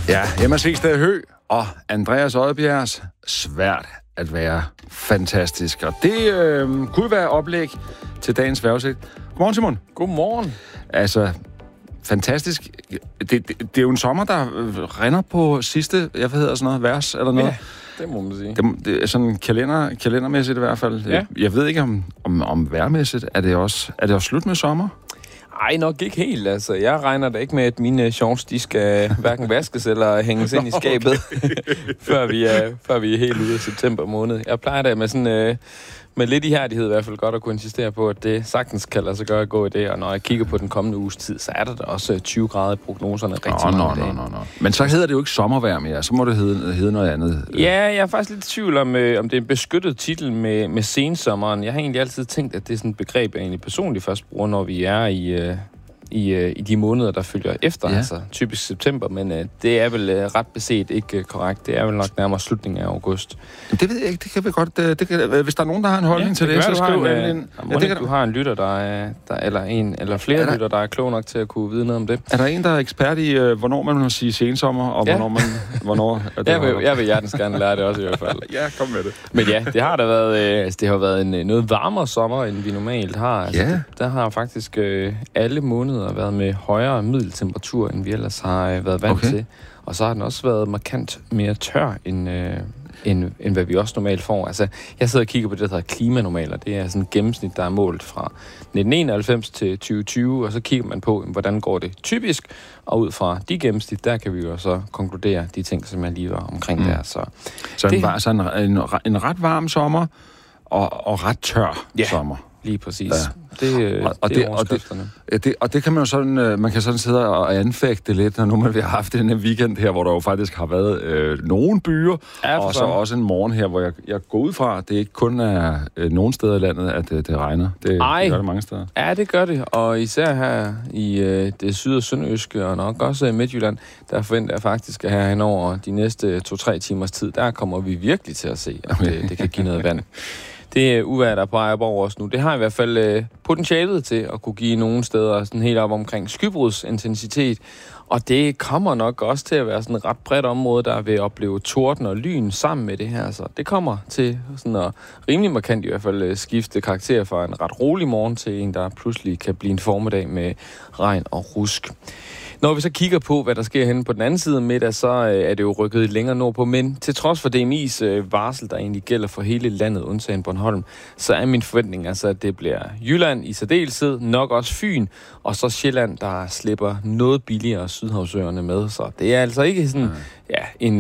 Ja, Emma Segsted Høgh og Andreas Odbjergs Svært at være fantastisk. Og det kunne være oplæg til dagens vejrudsigt. Godmorgen, Simon. Godmorgen. Altså, fantastisk. Det er jo en sommer, der rinder på sidste, vers eller noget. Ja, det må man sige. Det er sådan kalendermæssigt i hvert fald. Ja. Jeg ved ikke, om vejrmæssigt er det også slut med sommer? Ej, nok ikke helt. Altså, jeg regner da ikke med, at mine shorts, de skal hverken vaskes eller hænges ind i skabet, før vi er helt ude af september måned. Jeg plejer da med sådan... med lidt ihærdighed i hvert fald godt at kunne insistere på, at det sagtens kan lade sig gøre at gå i det. Og når jeg kigger på den kommende uges tid, så er der da også 20 grader i prognoserne rigtig mange dage. Men så hedder det jo ikke sommervejr mere. Så må det hedde noget andet. Ja, jeg er faktisk lidt i tvivl om det er en beskyttet titel med sensommeren. Jeg har egentlig altid tænkt, at det er sådan et begreb, jeg egentlig personligt først bruger, når vi er i de måneder, der følger efter, altså typisk september, men det er vel ret beset ikke korrekt. Det er vel nok nærmere slutningen af august. Det ved jeg ikke, det kan vi godt... hvis der er nogen, der har en holdning til det, så skriv du har en lytter, eller en eller flere lytter, der er klog nok til at kunne vide noget om det. Er der en, der er ekspert i, hvornår man må sige sensommer, og hvornår jeg vil hjertens gerne lære det også i hvert fald. Ja, kom med det. Men ja, det har da været, det har været en noget varmere sommer, end vi normalt har. Altså, der har faktisk alle måneder været med højere middeltemperatur, end vi ellers har været vant til. Og så har den også været markant mere tør, end hvad vi også normalt får. Altså, jeg sidder og kigger på det, der hedder klimanormaler. Det er sådan et gennemsnit, der er målt fra 1991 til 2020, og så kigger man på, hvordan går det typisk, og ud fra de gennemsnit, der kan vi jo så konkludere de ting, som jeg lige var omkring der. Så en ret varm sommer, og ret tør sommer. Lige præcis. Ja. Det er overskrifterne. Og det kan man jo sådan, man kan sådan sidde og anfægte lidt, når nu vi har haft den her weekend her, hvor der jo faktisk har været nogle byer, og så også en morgen her, hvor jeg går ud fra, at det ikke kun er nogle steder i landet, at det regner. Det gør det mange steder. Ja, det gør det, og især her i det syd- og sønderjyske, og nok også i Midtjylland, der forventer jeg faktisk, at her over de næste 2-3 timers tid, der kommer vi virkelig til at se, at det kan give noget vand. Det uvejr, der peger op over os nu, det har i hvert fald potentialet til at kunne give nogle steder sådan helt op omkring skybrudsintensitet. Og det kommer nok også til at være sådan et ret bredt område, der vil opleve torden og lyn sammen med det her. Så det kommer til sådan at rimelig markant i hvert fald skifte karakter fra en ret rolig morgen til en, der pludselig kan blive en formiddag med regn og rusk. Når vi så kigger på, hvad der sker henne på den anden side af middag, så er det jo rykket længere nordpå. Men til trods for DMI's varsel, der egentlig gælder for hele landet, undtagen Bornholm, så er min forventning altså, at det bliver Jylland i særdeleshed, nok også Fyn, og så Sjælland, der slipper noget billigere Sydhavsøerne med. Så det er altså ikke sådan en